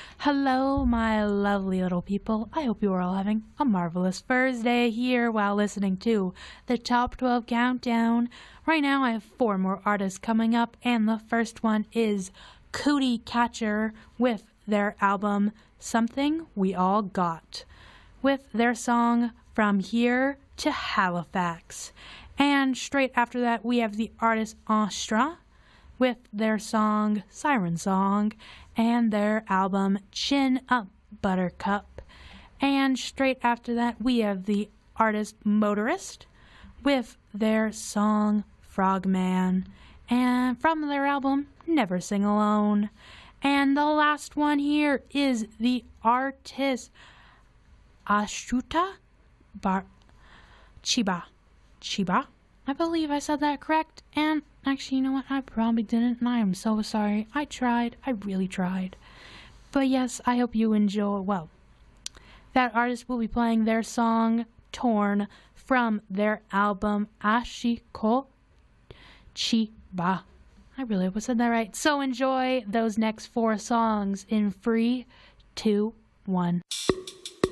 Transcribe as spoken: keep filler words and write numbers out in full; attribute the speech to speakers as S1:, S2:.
S1: Hello, my lovely little people. I hope you are all having a marvelous Thursday here while listening to the Top twelve Countdown. Right now, I have four more artists coming up, and the first one is Cootie Catcher with their album Something We All Got, with their song From Here to Halifax. And straight after that, we have the artist Astra with their song Siren Song and their album Chin Up Buttercup. And straight after that, we have the artist Motorist with their song Frogman, and from their album Never Sing Alone. And the last one here is the artist Ashuta Bar Chiba. Chiba? I believe I said that correct. And actually, you know what? I probably didn't, and I am so sorry. I tried. I really tried. But yes, I hope you enjoy. Well, that artist will be playing their song Torn from their album Ashiko Chiba. I really hope I said that right. So enjoy those next four songs in three, two, one.